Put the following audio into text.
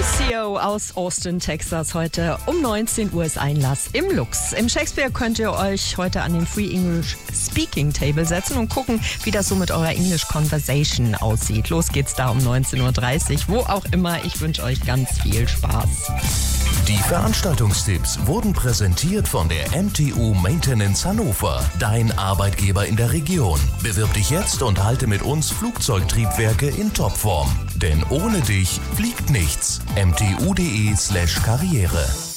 Theo aus Austin, Texas. Heute um 19 Uhr ist Einlass im Lux. Im Shakespeare könnt ihr euch heute an den Free English Speaking Table setzen und gucken, wie das so mit eurer English Conversation aussieht. Los geht's da um 19.30 Uhr, wo auch immer. Ich wünsche euch ganz viel Spaß. Die Veranstaltungstipps wurden präsentiert von der MTU Maintenance Hannover, dein Arbeitgeber in der Region. Bewirb dich jetzt und halte mit uns Flugzeugtriebwerke in Topform. Denn ohne dich fliegt nichts. mtu.de/Karriere